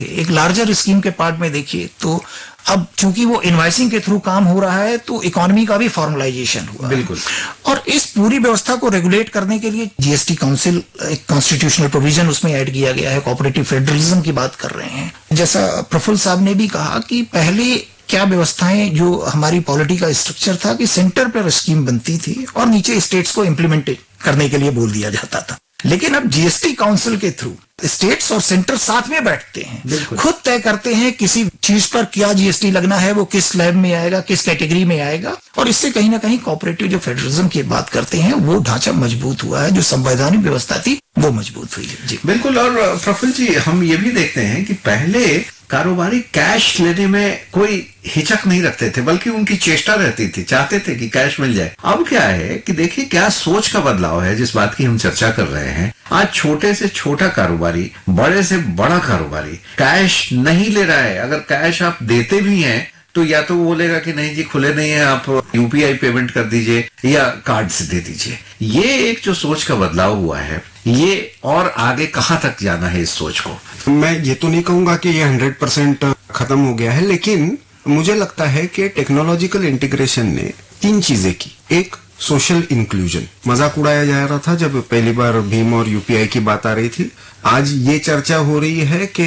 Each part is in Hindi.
एक लार्जर स्कीम के पार्ट में देखिए तो अब चूंकि वो इनवाइसिंग के थ्रू काम हो रहा है तो इकोनॉमी का भी फॉर्मलाइजेशन हुआ बिल्कुल। और इस पूरी व्यवस्था को रेगुलेट करने के लिए जीएसटी काउंसिल एक कॉन्स्टिट्यूशनल प्रोविजन उसमें ऐड किया गया है। कोऑपरेटिव फेडरलिज्म की बात कर रहे हैं, जैसा प्रफुल्ल साहब ने भी कहा कि पहले क्या व्यवस्थाएं जो हमारी पॉलिटी का स्ट्रक्चर था कि सेंटर पर स्कीम बनती थी और नीचे स्टेट्स को इम्प्लीमेंट करने के लिए बोल दिया जाता था। लेकिन अब जीएसटी काउंसिल के थ्रू स्टेट्स और सेंटर साथ में बैठते हैं, खुद तय करते हैं किसी चीज पर क्या जीएसटी लगना है, वो किस स्लैब में आएगा, किस कैटेगरी में आएगा, और इससे कहीं ना कहीं कोऑपरेटिव जो फेडरलिज्म की बात करते हैं वो ढांचा मजबूत हुआ है, जो संवैधानिक व्यवस्था थी वो मजबूत हुई है। जी बिल्कुल। और प्रफुल्ल जी, हम ये भी देखते हैं कि पहले कारोबारी कैश लेने में कोई हिचक नहीं रखते थे, बल्कि उनकी चेष्टा रहती थी, चाहते थे कि कैश मिल जाए। अब क्या है कि देखिए क्या सोच का बदलाव है जिस बात की हम चर्चा कर रहे हैं। आज छोटे से छोटा कारोबारी, बड़े से बड़ा कारोबारी कैश नहीं ले रहा है। अगर कैश आप देते भी हैं तो या तो वो बोलेगा कि नहीं जी खुले नहीं है, आप यूपीआई पेमेंट कर दीजिए या कार्ड से दे दीजिए। ये एक जो सोच का बदलाव हुआ है, ये और आगे कहां तक जाना है इस सोच को? मैं ये तो नहीं कहूंगा कि ये 100% खत्म हो गया है, लेकिन मुझे लगता है कि टेक्नोलॉजिकल इंटीग्रेशन ने 3 चीजें की। एक, सोशल इंक्लूजन। मजाक उड़ाया जा रहा था जब पहली बार भीम और यूपीआई की बात आ रही थी। आज ये चर्चा हो रही है कि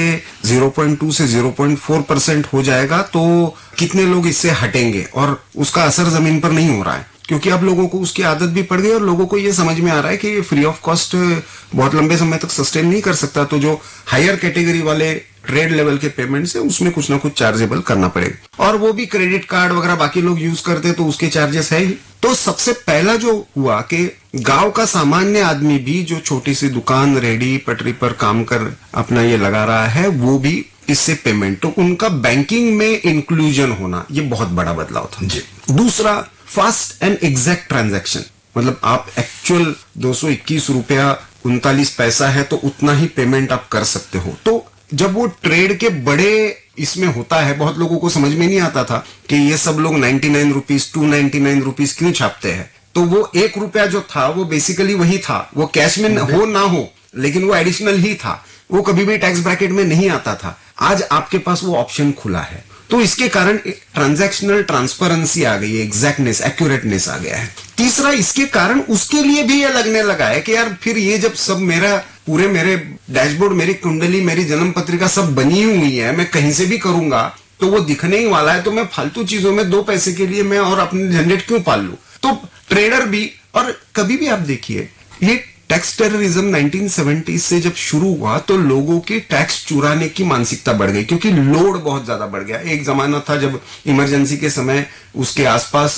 0.2 से 0.4% हो जाएगा तो कितने लोग इससे हटेंगे, और उसका असर जमीन पर नहीं हो रहा है क्योंकि अब लोगों को उसकी आदत भी पड़ गई और लोगों को ये समझ में आ रहा है कि फ्री ऑफ कॉस्ट बहुत लंबे समय तक सस्टेन नहीं कर सकता। तो जो हायर कैटेगरी वाले ट्रेड लेवल के पेमेंट्स है उसमें कुछ ना कुछ चार्जेबल करना पड़ेगा, और वो भी क्रेडिट कार्ड वगैरह बाकी लोग यूज करते हैं तो उसके चार्जेस है ही। तो सबसे पहला जो हुआ कि गांव का सामान्य आदमी भी जो छोटी सी दुकान, रेडी पटरी पर काम कर अपना ये लगा रहा है, वो भी इससे पेमेंट, तो उनका बैंकिंग में इंक्लूजन होना, ये बहुत बड़ा बदलाव था जी। दूसरा, फास्ट एंड एग्जैक्ट ट्रांजैक्शन, मतलब आप एक्चुअल 221 रुपया 39 पैसा है तो उतना ही पेमेंट आप कर सकते हो। तो जब वो ट्रेड के बड़े इसमें होता है, बहुत लोगों को समझ में नहीं आता था कि ये सब लोग 99 रुपीज 299 रुपीज क्यों छापते हैं। तो वो 1 रुपया जो था वो बेसिकली वही था, वो कैश में हो ना हो, लेकिन वो एडिशनल ही था, वो कभी भी टैक्स ब्रैकेट में नहीं आता था। आज आपके पास वो ऑप्शन खुला है, तो इसके कारण ट्रांजैक्शनल ट्रांसपेरेंसी आ गई है, एग्जैक्टनेस, एक्यूरेटनेस आ गया है। तीसरा, इसके कारण उसके लिए भी ये लगने लगा है कि यार फिर ये जब सब मेरा पूरे मेरे डैशबोर्ड, मेरी कुंडली, मेरी जन्म पत्रिका सब बनी हुई है, मैं कहीं से भी करूंगा तो वो दिखने ही वाला है, तो मैं फालतू चीजों में 2 पैसे के लिए मैं और अपने झंझट क्यों पाल लूं। तो ट्रेडर भी, और कभी भी आप देखिए ये टैक्स टेररिज्म 1970 से जब शुरू हुआ तो लोगों की टैक्स चुराने की मानसिकता बढ़ गई क्योंकि लोड बहुत ज्यादा बढ़ गया। एक जमाना था जब इमरजेंसी के समय उसके आसपास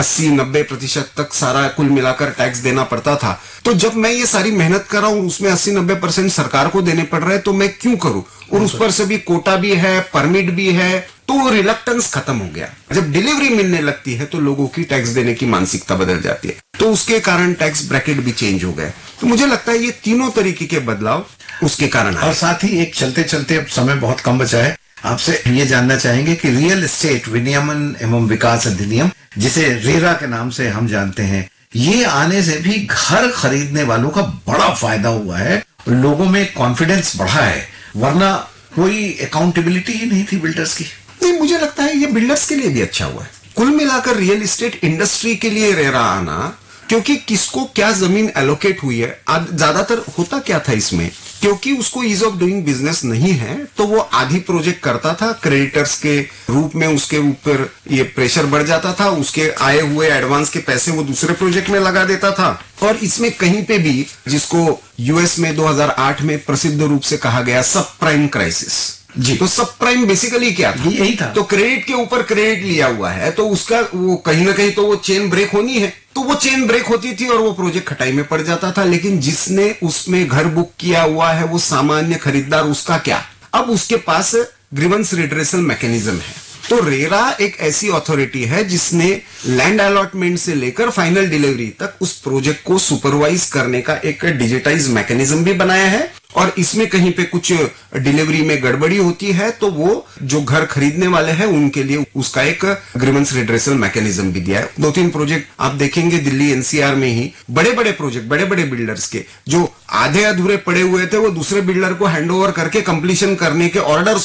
80-90% तक सारा कुल मिलाकर टैक्स देना पड़ता था। तो जब मैं ये सारी मेहनत कर रहा हूं उसमें 80-90% सरकार को देने पड़ रहे हैं, तो मैं क्यों करूं, और उस पर से भी कोटा भी है, परमिट भी है, तो रिलक्टेंस खत्म हो गया। जब डिलीवरी मिलने लगती है तो लोगों की टैक्स देने की मानसिकता बदल जाती है, तो उसके कारण टैक्स ब्रैकेट भी चेंज हो गए। तो मुझे लगता है ये तीनों तरीके के बदलाव उसके कारण और साथ ही एक चलते चलते, अब समय बहुत कम बचा है, आपसे ये जानना चाहेंगे कि रियल एस्टेट विनियमन एवं विकास अधिनियम, जिसे रेरा के नाम से हम जानते हैं, ये आने से भी घर खरीदने वालों का बड़ा फायदा हुआ है, लोगों में कॉन्फिडेंस बढ़ा है, वरना कोई अकाउंटेबिलिटी ही नहीं थी बिल्डर्स की। नहीं, मुझे लगता है ये बिल्डर्स के लिए भी अच्छा हुआ है। कुल मिलाकर रियल एस्टेट इंडस्ट्री के लिए रेरा आना, क्योंकि किसको क्या जमीन एलोकेट हुई है, ज्यादातर होता क्या था इसमें, क्योंकि उसको ईज ऑफ डूइंग बिजनेस नहीं है तो वो आधी प्रोजेक्ट करता था, क्रेडिटर्स के रूप में उसके ऊपर ये प्रेशर बढ़ जाता था, उसके आए हुए एडवांस के पैसे वो दूसरे प्रोजेक्ट में लगा देता था। और इसमें कहीं पे भी, जिसको यूएस में 2008 में प्रसिद्ध रूप से कहा गया सब प्राइम क्राइसिस जी, तो सब प्राइम बेसिकली क्या था, यही था। तो क्रेडिट के ऊपर क्रेडिट लिया हुआ है, तो उसका वो कहीं ना कहीं तो वो चेन ब्रेक होनी है, तो वो चेन ब्रेक होती थी और वो प्रोजेक्ट खटाई में पड़ जाता था। लेकिन जिसने उसमें घर बुक किया हुआ है वो सामान्य खरीदार, उसका क्या, अब उसके पास ग्रीवेंस रिड्रेसल मैकेनिज्म है। तो रेरा एक ऐसी अथॉरिटी है जिसने लैंड अलॉटमेंट से लेकर फाइनल डिलीवरी तक उस प्रोजेक्ट को सुपरवाइज करने का एक डिजिटाइज मैकेनिज्म भी बनाया है, और इसमें कहीं पे कुछ डिलीवरी में गड़बड़ी होती है तो वो जो घर खरीदने वाले हैं उनके लिए उसका एक ग्रीवेंस रिड्रेसल मैकेनिज्म भी दिया है। 2-3 प्रोजेक्ट आप देखेंगे दिल्ली एनसीआर में ही बड़े बड़े प्रोजेक्ट, बड़े बड़े बिल्डर्स के जो आधे अधूरे पड़े हुए थे वो दूसरे बिल्डर को हैंड ओवर करके कंप्लीशन करने के ऑर्डर्स